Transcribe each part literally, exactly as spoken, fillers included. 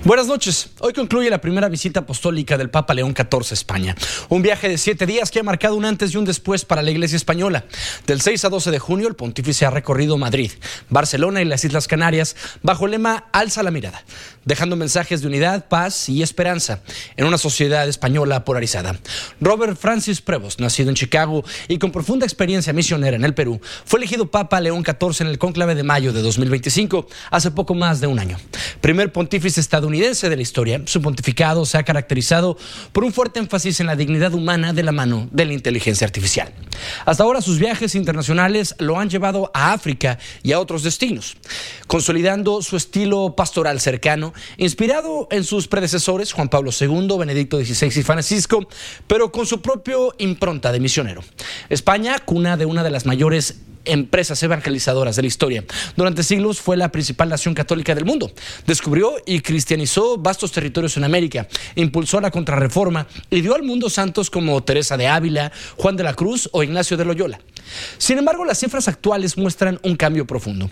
Buenas noches. Hoy concluye la primera visita apostólica del Papa León catorce a España. Un viaje de siete días que ha marcado un antes y un después para la Iglesia española. Del seis a doce de junio, el pontífice ha recorrido Madrid, Barcelona y las Islas Canarias bajo el lema Alza la mirada, dejando mensajes de unidad, paz y esperanza en una sociedad española polarizada. Robert Francis Prevost, nacido en Chicago y con profunda experiencia misionera en el Perú, fue elegido Papa León catorce en el cónclave de mayo de dos mil veinticinco, hace poco más de un año. Primer pontífice estadounidense de la historia, su pontificado se ha caracterizado por un fuerte énfasis en la dignidad humana de la mano de la inteligencia artificial. Hasta ahora sus viajes internacionales lo han llevado a África y a otros destinos, consolidando su estilo pastoral cercano, inspirado en sus predecesores Juan Pablo segundo, Benedicto dieciséis y Francisco, pero con su propio impronta de misionero. España, cuna de una de las mayores empresas evangelizadoras de la historia. Durante siglos fue la principal nación católica del mundo. Descubrió y cristianizó vastos territorios en América, impulsó la contrarreforma y dio al mundo santos como Teresa de Ávila, Juan de la Cruz o Ignacio de Loyola. Sin embargo, las cifras actuales muestran un cambio profundo.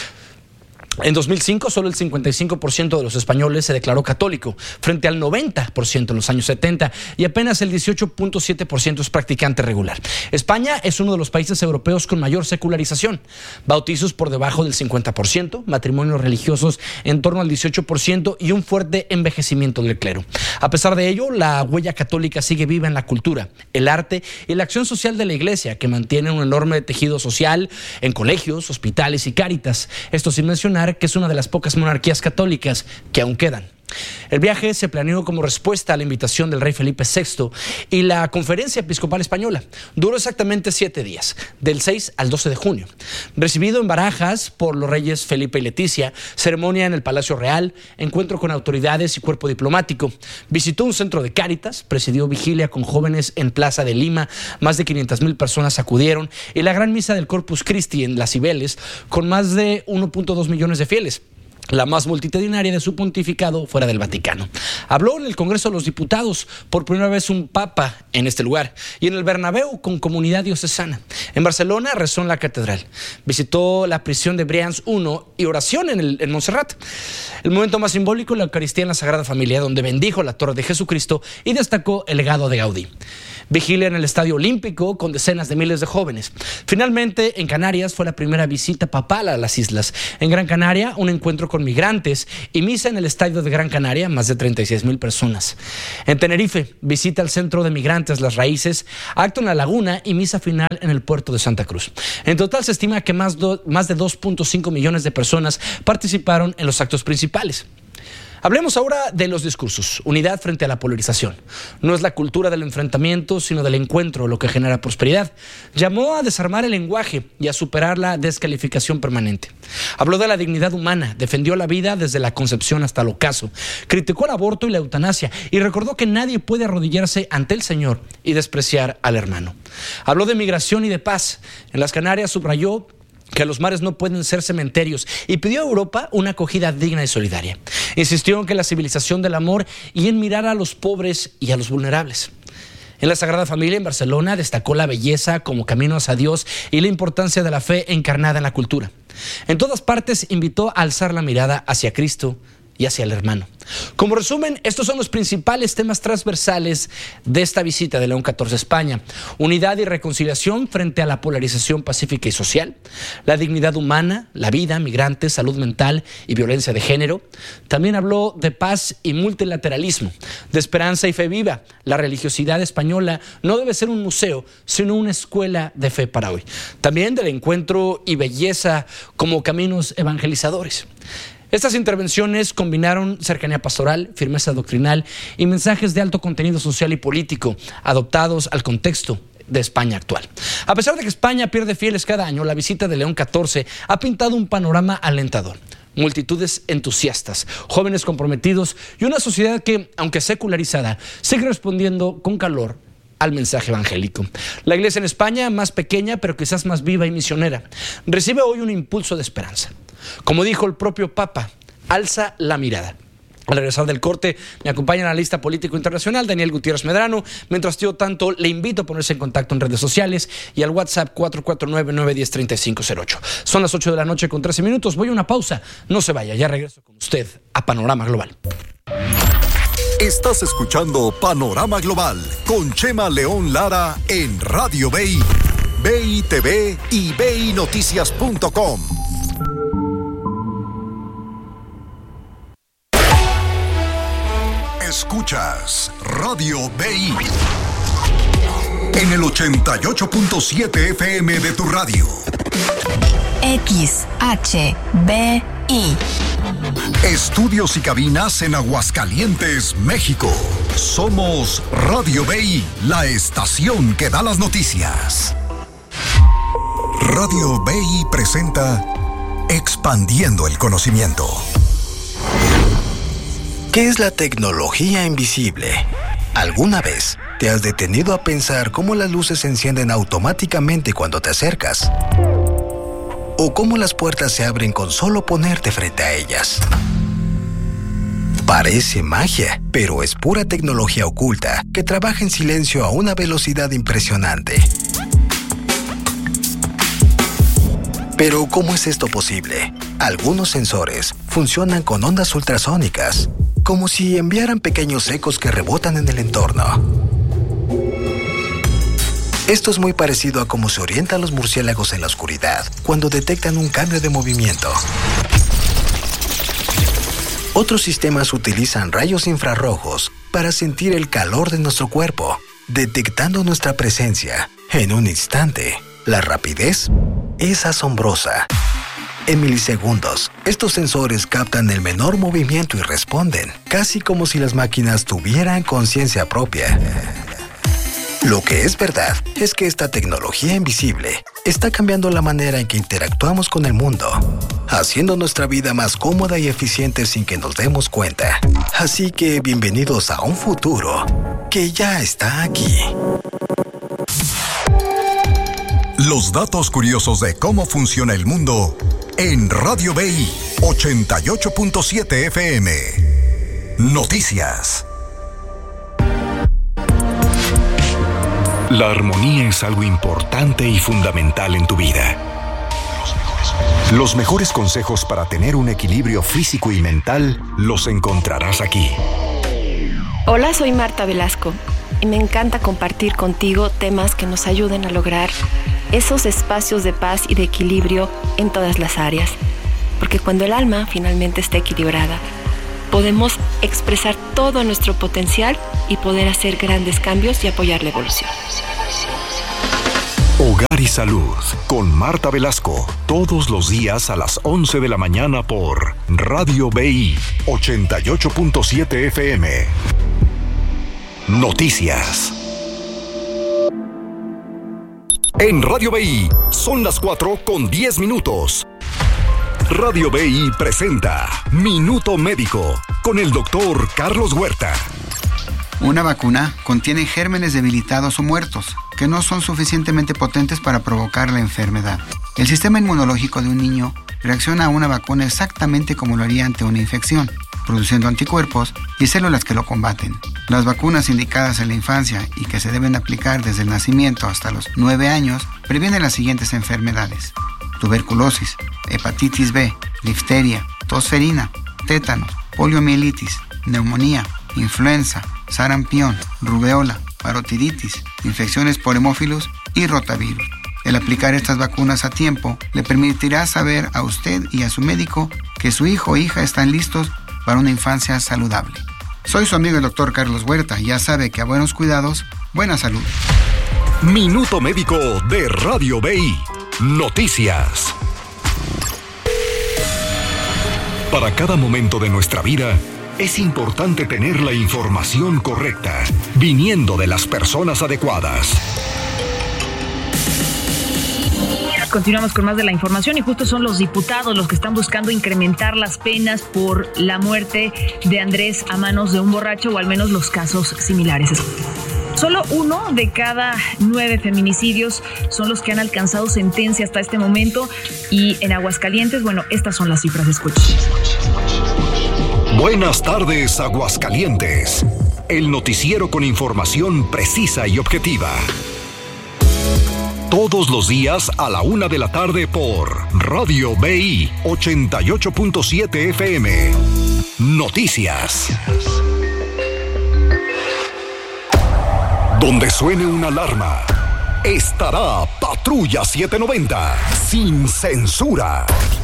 En dos mil cinco, solo el cincuenta y cinco por ciento de los españoles se declaró católico, frente al noventa por ciento en los años setenta, y apenas el dieciocho punto siete por ciento es practicante regular. España es uno de los países europeos con mayor secularización. Bautizos por debajo del cincuenta por ciento, matrimonios religiosos en torno al dieciocho por ciento y un fuerte envejecimiento del clero. A pesar de ello, la huella católica sigue viva en la cultura, el arte y la acción social de la Iglesia, que mantiene un enorme tejido social en colegios, hospitales y cáritas. Esto sin mencionar que es una de las pocas monarquías católicas que aún quedan. El viaje se planeó como respuesta a la invitación del rey Felipe sexto y la Conferencia Episcopal Española. Duró exactamente siete días, del seis al doce de junio. Recibido en Barajas por los reyes Felipe y Leticia, ceremonia en el Palacio Real, encuentro con autoridades y cuerpo diplomático. Visitó un centro de Cáritas, presidió vigilia con jóvenes en Plaza de Lima, más de quinientas mil personas acudieron, y la gran misa del Corpus Christi en Las Cibeles, con más de uno punto dos millones de fieles, la más multitudinaria de su pontificado fuera del Vaticano. Habló en el Congreso de los Diputados, por primera vez un papa en este lugar, y en el Bernabéu con comunidad diocesana. En Barcelona rezó en la catedral, visitó la prisión de Brians primero y oración en, el, en Montserrat. El momento más simbólico, la Eucaristía en la Sagrada Familia, donde bendijo la Torre de Jesucristo y destacó el legado de Gaudí. Vigilia en el Estadio Olímpico con decenas de miles de jóvenes. Finalmente, en Canarias fue la primera visita papal a las islas. En Gran Canaria, un encuentro con migrantes y misa en el Estadio de Gran Canaria, más de treinta y seis mil personas. En Tenerife, visita al Centro de Migrantes Las Raíces, acto en la Laguna y misa final en el puerto de Santa Cruz. En total se estima que más, do, más de dos punto cinco millones de personas participaron en los actos principales. Hablemos ahora de los discursos. Unidad frente a la polarización. No es la cultura del enfrentamiento, sino del encuentro lo que genera prosperidad. Llamó a desarmar el lenguaje y a superar la descalificación permanente. Habló de la dignidad humana, defendió la vida desde la concepción hasta el ocaso, criticó el aborto y la eutanasia y recordó que nadie puede arrodillarse ante el Señor y despreciar al hermano. Habló de migración y de paz. En las Canarias subrayó que los mares no pueden ser cementerios y pidió a Europa una acogida digna y solidaria. Insistió en que la civilización del amor y en mirar a los pobres y a los vulnerables. En la Sagrada Familia en Barcelona destacó la belleza como camino hacia Dios y la importancia de la fe encarnada en la cultura. En todas partes invitó a alzar la mirada hacia Cristo y hacia el hermano. Como resumen, estos son los principales temas transversales de esta visita de León catorce a España. Unidad y reconciliación frente a la polarización pacífica y social, la dignidad humana, la vida, migrantes, salud mental y violencia de género. También habló de paz y multilateralismo, de esperanza y fe viva. La religiosidad española no debe ser un museo, sino una escuela de fe para hoy. También del encuentro y belleza como caminos evangelizadores. Estas intervenciones combinaron cercanía pastoral, firmeza doctrinal y mensajes de alto contenido social y político, adoptados al contexto de España actual. A pesar de que España pierde fieles cada año, la visita de León catorce ha pintado un panorama alentador. Multitudes entusiastas, jóvenes comprometidos y una sociedad que, aunque secularizada, sigue respondiendo con calor al mensaje evangélico. La iglesia en España, más pequeña pero quizás más viva y misionera, recibe hoy un impulso de esperanza. Como dijo el propio Papa, alza la mirada. Al regresar del corte, me acompaña en la lista político internacional Daniel Gutiérrez Medrano. Mientras yo tanto, le invito a ponerse en contacto en redes sociales y al WhatsApp cuatro cuatro nueve, nueve uno cero, tres cinco cero ocho. Son las ocho de la noche con trece minutos. Voy a una pausa. No se vaya, ya regreso con usted a Panorama Global. Estás escuchando Panorama Global con Chema León Lara en Radio B I, B I T V y B I Noticias punto com. Escuchas Radio B I en el ochenta y ocho punto siete F M de tu radio. X H B I. Estudios y cabinas en Aguascalientes, México. Somos Radio B I, la estación que da las noticias. Radio B I presenta Expandiendo el Conocimiento. ¿Qué es la tecnología invisible? ¿Alguna vez te has detenido a pensar cómo las luces se encienden automáticamente cuando te acercas? ¿O cómo las puertas se abren con solo ponerte frente a ellas? Parece magia, pero es pura tecnología oculta que trabaja en silencio a una velocidad impresionante. Pero ¿cómo es esto posible? Algunos sensores funcionan con ondas ultrasónicas, como si enviaran pequeños ecos que rebotan en el entorno. Esto es muy parecido a cómo se orientan los murciélagos en la oscuridad cuando detectan un cambio de movimiento. Otros sistemas utilizan rayos infrarrojos para sentir el calor de nuestro cuerpo, detectando nuestra presencia en un instante. La rapidez es asombrosa. En milisegundos, estos sensores captan el menor movimiento y responden, casi como si las máquinas tuvieran conciencia propia. Lo que es verdad es que esta tecnología invisible está cambiando la manera en que interactuamos con el mundo, haciendo nuestra vida más cómoda y eficiente sin que nos demos cuenta. Así que bienvenidos a un futuro que ya está aquí. Los datos curiosos de cómo funciona el mundo en Radio B I ochenta y ocho punto siete F M. Noticias. La armonía es algo importante y fundamental en tu vida. Los mejores consejos para tener un equilibrio físico y mental los encontrarás aquí. Hola, soy Marta Velasco y me encanta compartir contigo temas que nos ayuden a lograr esos espacios de paz y de equilibrio en todas las áreas. Porque cuando el alma finalmente está equilibrada, podemos expresar todo nuestro potencial y poder hacer grandes cambios y apoyar la evolución. Hogar y Salud con Marta Velasco, todos los días a las once de la mañana por Radio B I ochenta y ocho punto siete F M. Noticias. En Radio B I son las cuatro con diez minutos. Radio B I presenta Minuto Médico con el doctor Carlos Huerta. Una vacuna contiene gérmenes debilitados o muertos que no son suficientemente potentes para provocar la enfermedad. El sistema inmunológico de un niño reacciona a una vacuna exactamente como lo haría ante una infección, produciendo anticuerpos y células que lo combaten. Las vacunas indicadas en la infancia y que se deben aplicar desde el nacimiento hasta los nueve años previenen las siguientes enfermedades: tuberculosis, hepatitis B, difteria, tosferina, tétanos, poliomielitis, neumonía, influenza, sarampión, rubeola, parotiditis, infecciones por hemófilos y rotavirus. El aplicar estas vacunas a tiempo le permitirá saber a usted y a su médico que su hijo o hija están listos para una infancia saludable. Soy su amigo el doctor Carlos Huerta y ya sabe que a buenos cuidados, buena salud. Minuto Médico de Radio B I. Noticias. Para cada momento de nuestra vida, es importante tener la información correcta, viniendo de las personas adecuadas. Continuamos con más de la información y justo son los diputados los que están buscando incrementar las penas por la muerte de Andrés a manos de un borracho, o al menos los casos similares. Solo uno de cada nueve feminicidios son los que han alcanzado sentencia hasta este momento, y en Aguascalientes, bueno, estas son las cifras. Escuchen. Buenas tardes, Aguascalientes. El noticiero con información precisa y objetiva. Todos los días a la una de la tarde por Radio B I ochenta y ocho punto siete F M. Noticias. Donde suene una alarma, estará Patrulla setecientos noventa, sin censura.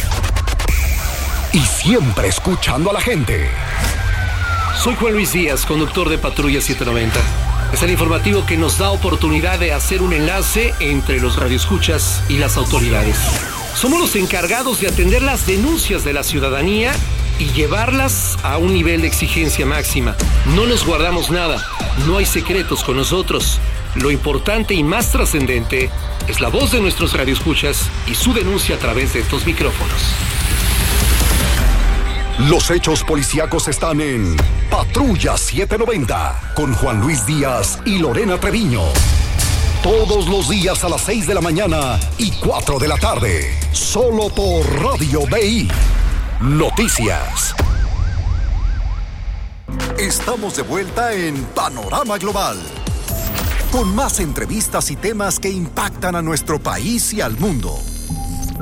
Y siempre escuchando a la gente. Soy Juan Luis Díaz, conductor de Patrulla setecientos noventa. Es el informativo que nos da oportunidad de hacer un enlace entre los radioescuchas y las autoridades. Somos los encargados de atender las denuncias de la ciudadanía y llevarlas a un nivel de exigencia máxima. No nos guardamos nada, no hay secretos con nosotros. Lo importante y más trascendente es la voz de nuestros radioescuchas y su denuncia a través de estos micrófonos. Los hechos policíacos están en Patrulla setecientos noventa con Juan Luis Díaz y Lorena Treviño. Todos los días a las seis de la mañana y cuatro de la tarde. Solo por Radio B I. Noticias. Estamos de vuelta en Panorama Global. Con más entrevistas y temas que impactan a nuestro país y al mundo.